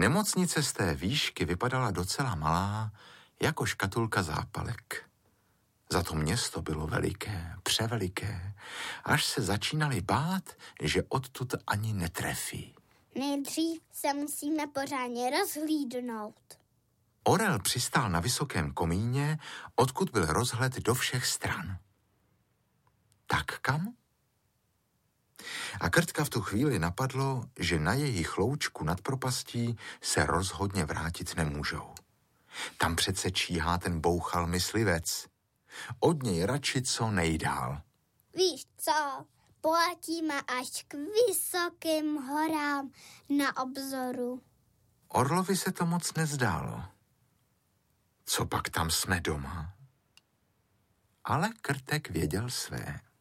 Nemocnice z té výšky vypadala docela malá, jako škatulka zápalek. Za to město bylo veliké, převeliké, až se začínali bát, že odtud ani netrefí. Nejdřív se musíme pořádně rozhlídnout. Orel přistál na vysokém komíně, odkud byl rozhled do všech stran. Tak kam? A Krtka v tu chvíli napadlo, že na jejich loučku nad propastí se rozhodně vrátit nemůžou. Tam přece číhá ten bouchal myslivec. Od něj radši co nejdál. Víš co, poletíme až k vysokým horám na obzoru. Orlovi se to moc nezdálo. Co pak tam jsme doma? Ale Krtek věděl své.